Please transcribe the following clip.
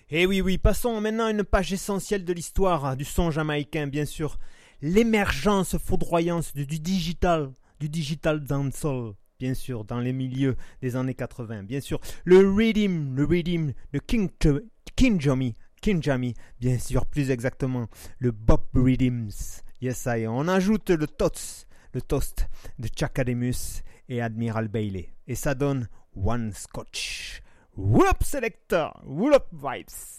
Et oui, oui, passons maintenant à une page essentielle de l'histoire du son jamaïcain, bien sûr. L'émergence foudroyante du digital dancehall, bien sûr, dans les milieux des années 80. Bien sûr, le rhythm de King Jami, bien sûr, plus exactement, le Bob Rhythms. Yes, I. On ajoute le toast de Chakademus et Admiral Bailey. Et ça donne One Scotch. Whoop Selector, Whoop Vibes.